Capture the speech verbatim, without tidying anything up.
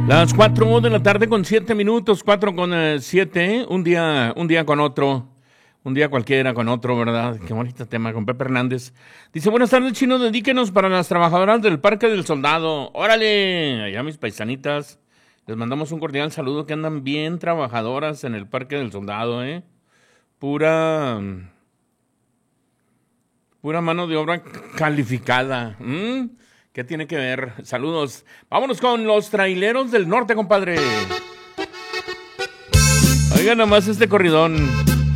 Las cuatro de la tarde con siete minutos, cuatro con eh, siete, un día, un día con otro, un día cualquiera con otro, ¿verdad? Qué bonito tema con Pepe Hernández. Dice, buenas tardes, Chino, dedíquenos para las trabajadoras del Parque del Soldado. ¡Órale! Allá mis paisanitas, les mandamos un cordial saludo, que andan bien trabajadoras en el Parque del Soldado, ¿eh? Pura, pura mano de obra calificada. ¿Mm? ¿Qué tiene que ver? Saludos. Vámonos con los traileros del norte, compadre. Oigan nomás este corridón.